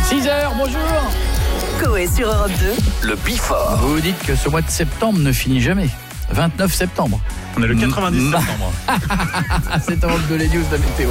6h, bonjour. Coé sur Europe 2. Le Bifort. Vous dites que ce mois de septembre ne finit jamais. 29 septembre. On est le 90 septembre. C'est un de les news de la météo.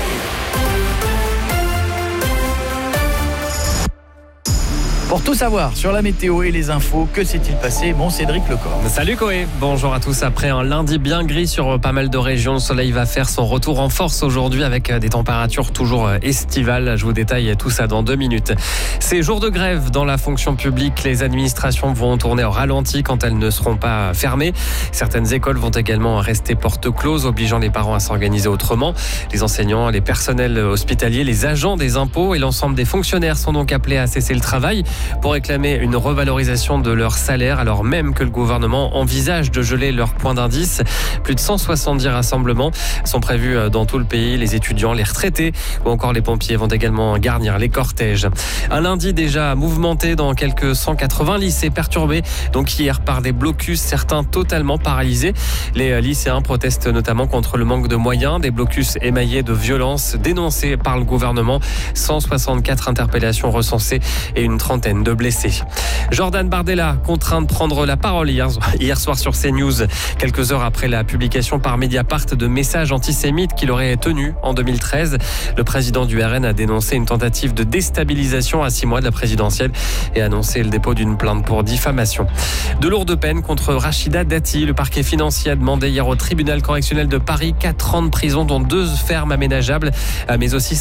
Pour tout savoir sur la météo et les infos, que s'est-il passé? Bon, Cédric Lecor. Salut Coé, bonjour à tous. Après un lundi bien gris sur pas mal de régions, le soleil va faire son retour en force aujourd'hui avec des températures toujours estivales. Je vous détaille tout ça dans 2 minutes. Ces jours de grève dans la fonction publique, les administrations vont tourner au ralenti quand elles ne seront pas fermées. Certaines écoles vont également rester porte close, obligeant les parents à s'organiser autrement. Les enseignants, les personnels hospitaliers, les agents des impôts et l'ensemble des fonctionnaires sont donc appelés à cesser le travail pour réclamer une revalorisation de leur salaire, alors même que le gouvernement envisage de geler leur point d'indice. Plus de 170 rassemblements sont prévus dans tout le pays. Les étudiants, les retraités ou encore les pompiers vont également garnir les cortèges. Un lundi déjà mouvementé dans quelques 180 lycées perturbés, donc hier par des blocus, certains totalement paralysés. Les lycéens protestent notamment contre le manque de moyens, des blocus émaillés de violences dénoncés par le gouvernement. 164 interpellations recensées et une trentaine de blessés. Jordan Bardella, contraint de prendre la parole hier soir sur CNews, quelques heures après la publication par Mediapart de messages antisémites qu'il aurait tenus en 2013. Le président du RN a dénoncé une tentative de déstabilisation à 6 mois de la présidentielle et annoncé le dépôt d'une plainte pour diffamation. De lourdes peines contre Rachida Dati. Le parquet financier a demandé hier au tribunal correctionnel de Paris 4 ans de prison, dont 2 fermes aménageables, mais aussi